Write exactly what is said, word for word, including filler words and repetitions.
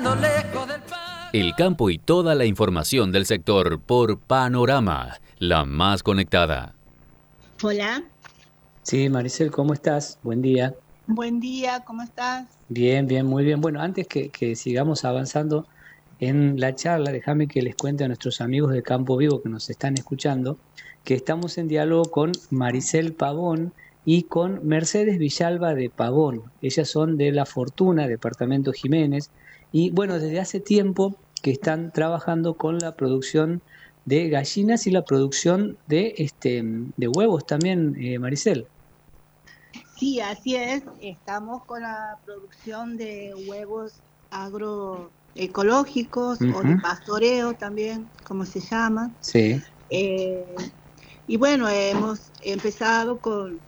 El campo y toda la información del sector por Panorama, la más conectada. Hola. Sí, Maricel, ¿cómo estás? Buen día. Buen día, ¿cómo estás? Bien, bien, muy bien. Bueno, antes que, que sigamos avanzando en la charla, déjame que les cuente a nuestros amigos de Campo Vivo que nos están escuchando que estamos en diálogo con Maricel Pavón y con Mercedes Villalba de Pavón. Ellas son de La Fortuna, departamento Jiménez, y bueno, desde hace tiempo que están trabajando con la producción de gallinas y la producción de, este, de huevos también, eh, Maricel. Sí, así es. Estamos con la producción de huevos agroecológicos uh-huh. o de pastoreo también, como se llama. Sí. Eh, y bueno, hemos empezado con,